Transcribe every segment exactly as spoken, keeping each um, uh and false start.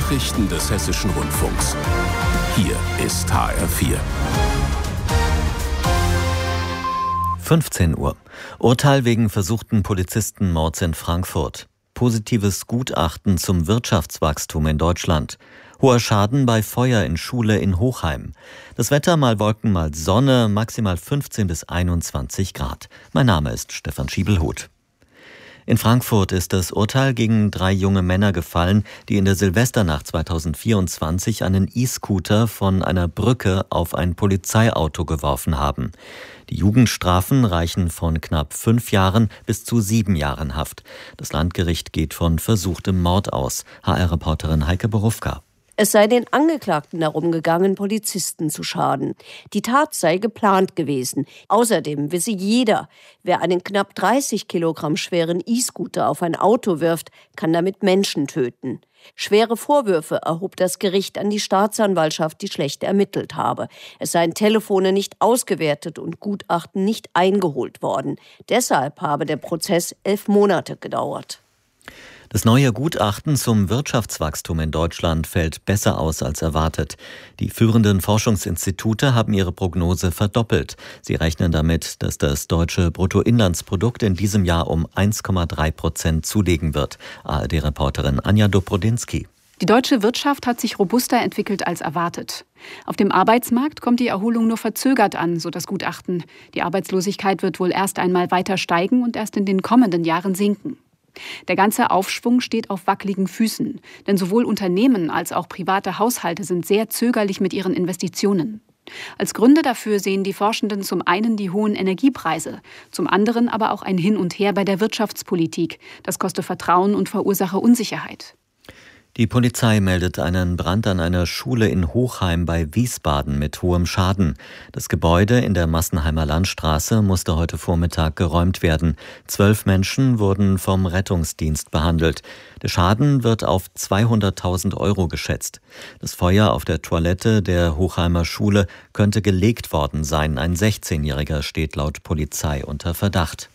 Nachrichten des Hessischen Rundfunks. Hier ist H R vier. fünfzehn Uhr. Urteil wegen versuchten Polizistenmords in Frankfurt. Positives Gutachten zum Wirtschaftswachstum in Deutschland. Hoher Schaden bei Feuer in Schule in Hochheim. Das Wetter mal Wolken, mal Sonne, maximal fünfzehn bis einundzwanzig Grad. Mein Name ist Stefan Schiebelhuth. In Frankfurt ist das Urteil gegen drei junge Männer gefallen, die in der Silvesternacht zweitausendvierundzwanzig einen E-Scooter von einer Brücke auf ein Polizeiauto geworfen haben. Die Jugendstrafen reichen von knapp fünf Jahren bis zu sieben Jahren Haft. Das Landgericht geht von versuchtem Mord aus. H R-Reporterin Heike Borufka. Es sei den Angeklagten darum gegangen, Polizisten zu schaden. Die Tat sei geplant gewesen. Außerdem wisse jeder, wer einen knapp dreißig Kilogramm schweren E-Scooter auf ein Auto wirft, kann damit Menschen töten. Schwere Vorwürfe erhob das Gericht an die Staatsanwaltschaft, die schlecht ermittelt habe. Es seien Telefone nicht ausgewertet und Gutachten nicht eingeholt worden. Deshalb habe der Prozess elf Monate gedauert. Das neue Gutachten zum Wirtschaftswachstum in Deutschland fällt besser aus als erwartet. Die führenden Forschungsinstitute haben ihre Prognose verdoppelt. Sie rechnen damit, dass das deutsche Bruttoinlandsprodukt in diesem Jahr um eins Komma drei Prozent zulegen wird. A R D-Reporterin Anja Dobrodinsky. Die deutsche Wirtschaft hat sich robuster entwickelt als erwartet. Auf dem Arbeitsmarkt kommt die Erholung nur verzögert an, so das Gutachten. Die Arbeitslosigkeit wird wohl erst einmal weiter steigen und erst in den kommenden Jahren sinken. Der ganze Aufschwung steht auf wackeligen Füßen, denn sowohl Unternehmen als auch private Haushalte sind sehr zögerlich mit ihren Investitionen. Als Gründe dafür sehen die Forschenden zum einen die hohen Energiepreise, zum anderen aber auch ein Hin und Her bei der Wirtschaftspolitik. Das koste Vertrauen und verursache Unsicherheit. Die Polizei meldet einen Brand an einer Schule in Hochheim bei Wiesbaden mit hohem Schaden. Das Gebäude in der Massenheimer Landstraße musste heute Vormittag geräumt werden. Zwölf Menschen wurden vom Rettungsdienst behandelt. Der Schaden wird auf zweihunderttausend Euro geschätzt. Das Feuer auf der Toilette der Hochheimer Schule könnte gelegt worden sein. Ein sechzehnjähriger steht laut Polizei unter Verdacht.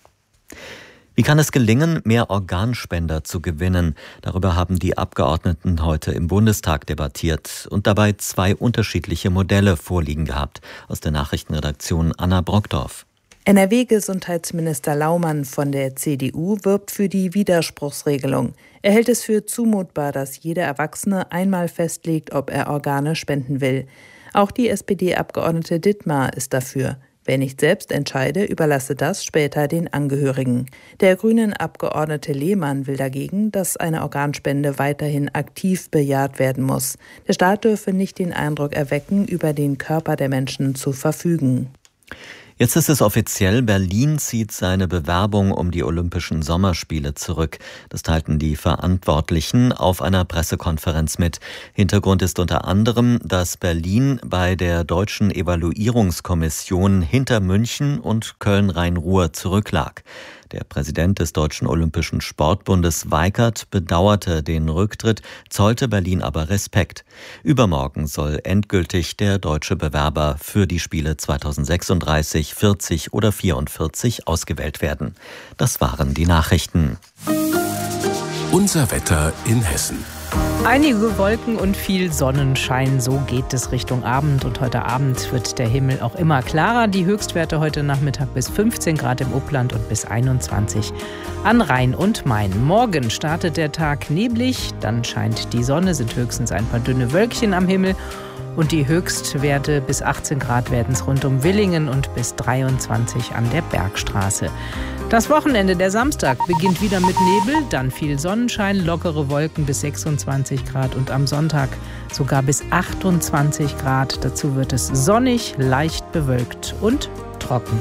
Wie kann es gelingen, mehr Organspender zu gewinnen? Darüber haben die Abgeordneten heute im Bundestag debattiert und dabei zwei unterschiedliche Modelle vorliegen gehabt. Aus der Nachrichtenredaktion Anna Brockdorf. N R W-Gesundheitsminister Laumann von der C D U wirbt für die Widerspruchsregelung. Er hält es für zumutbar, dass jeder Erwachsene einmal festlegt, ob er Organe spenden will. Auch die S P D-Abgeordnete Dittmar ist dafür. Wer nicht selbst entscheide, überlasse das später den Angehörigen. Der Grünen-Abgeordnete Lehmann will dagegen, dass eine Organspende weiterhin aktiv bejaht werden muss. Der Staat dürfe nicht den Eindruck erwecken, über den Körper der Menschen zu verfügen. Jetzt ist es offiziell, Berlin zieht seine Bewerbung um die Olympischen Sommerspiele zurück. Das teilten die Verantwortlichen auf einer Pressekonferenz mit. Hintergrund ist unter anderem, dass Berlin bei der Deutschen Evaluierungskommission hinter München und Köln-Rhein-Ruhr zurücklag. Der Präsident des Deutschen Olympischen Sportbundes Weikert bedauerte den Rücktritt, zollte Berlin aber Respekt. Übermorgen soll endgültig der deutsche Bewerber für die Spiele zweitausendsechsunddreißig, vierzig oder vierundvierzig ausgewählt werden. Das waren die Nachrichten. Unser Wetter in Hessen. Einige Wolken und viel Sonnenschein, so geht es Richtung Abend. Und heute Abend wird der Himmel auch immer klarer. Die Höchstwerte heute Nachmittag bis fünfzehn Grad im Upland und bis einundzwanzig an Rhein und Main. Morgen startet der Tag neblig, dann scheint die Sonne, sind höchstens ein paar dünne Wölkchen am Himmel. Und die Höchstwerte bis achtzehn Grad werden es rund um Willingen und bis dreiundzwanzig an der Bergstraße. Das Wochenende, der Samstag, beginnt wieder mit Nebel, dann viel Sonnenschein, lockere Wolken bis sechsundzwanzig Grad und am Sonntag sogar bis achtundzwanzig Grad. Dazu wird es sonnig, leicht bewölkt und trocken.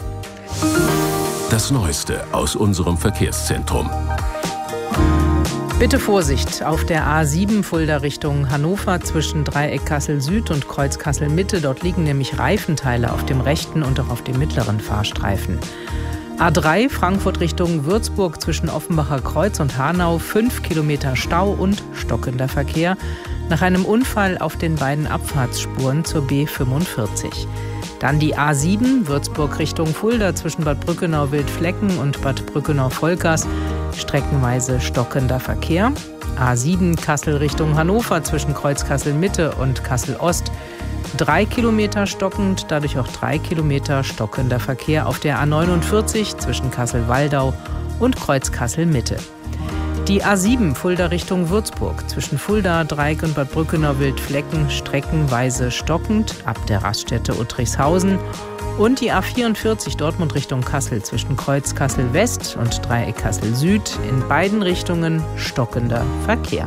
Das Neueste aus unserem Verkehrszentrum. Bitte Vorsicht auf der A sieben Fulda Richtung Hannover zwischen Dreieck Kassel Süd und Kreuz Kassel Mitte. Dort liegen nämlich Reifenteile auf dem rechten und auch auf dem mittleren Fahrstreifen. A drei Frankfurt Richtung Würzburg zwischen Offenbacher Kreuz und Hanau. Fünf Kilometer Stau und stockender Verkehr nach einem Unfall auf den beiden Abfahrtsspuren zur B fünfundvierzig. Dann die A sieben Würzburg Richtung Fulda zwischen Bad Brückenau-Wildflecken und Bad Brückenau-Volkers. Streckenweise stockender Verkehr. A sieben Kassel Richtung Hannover zwischen Kreuz Kassel-Mitte und Kassel-Ost. Drei Kilometer stockend, dadurch auch drei Kilometer stockender Verkehr auf der A neunundvierzig zwischen Kassel-Waldau und Kreuz Kassel-Mitte. Die A sieben Fulda Richtung Würzburg zwischen Fulda, Dreieck und Bad Brückenau-Wildflecken streckenweise stockend ab der Raststätte Uttrichshausen. Und die A vierundvierzig Dortmund Richtung Kassel zwischen Kreuz Kassel-West und Dreieck Kassel-Süd in beiden Richtungen stockender Verkehr.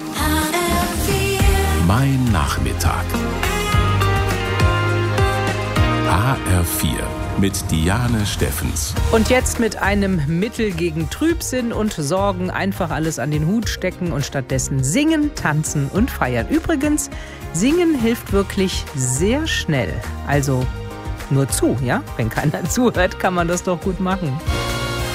Mein Nachmittag. H R vier mit Diane Steffens. Und jetzt mit einem Mittel gegen Trübsinn und Sorgen einfach alles an den Hut stecken und stattdessen singen, tanzen und feiern. Übrigens, singen hilft wirklich sehr schnell. Also nur zu, ja? Wenn keiner zuhört, kann man das doch gut machen.